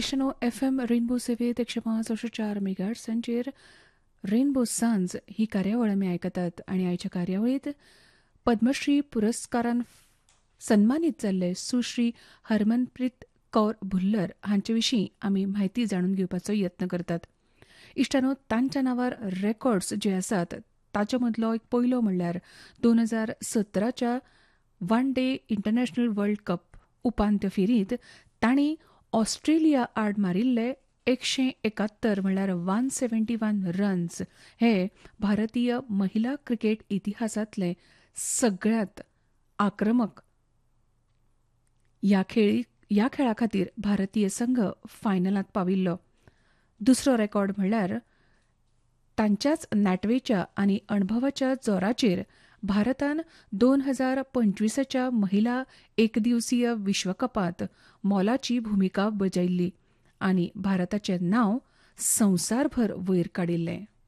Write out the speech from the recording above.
इश्नो FM rainbow सेवेत 105.4 मेगाहर्ट्झांचेर rainbow सांज ही कार्यावळ आमी आयकतात आणि आयच्या कार्यावळीत पद्मश्री पुरस्कारान सन्मानीत जाल्ले सुश्री हरमनप्रीत कौर भुल्लर हांचे विशीं आमी म्हायती जाणून घेवपाचो यत्न करतात. इश्टानो, तांच्या नांवार रेकॉर्ड्स जे आसात ताचे मदलो एक पयलो म्हणल्यार 2017च्या one day international world cup उपांत्य फेरीत तांणी ऑस्ट्रेलिया आड मारिल्ले 171 म्हणल्यार 171 रन्स हे भारतीय महिला क्रिकेट इतिहासांतले सगळ्यांत आक्रमक. ह्या खेळा खातीर भारतीय संघ फायनलांत पाविल्लो. दुसरो रेकॉर्ड म्हणल्यार तांच्याच नाटवेच्या आनी अणभवाच्या जोराचेर भारतान 2025च्या महिला एकदिवसीय विश्वकपांत मोलाची भुमिका बजयल्ली आनी भारताचें नांव संवसारभर वयर काडिल्लें.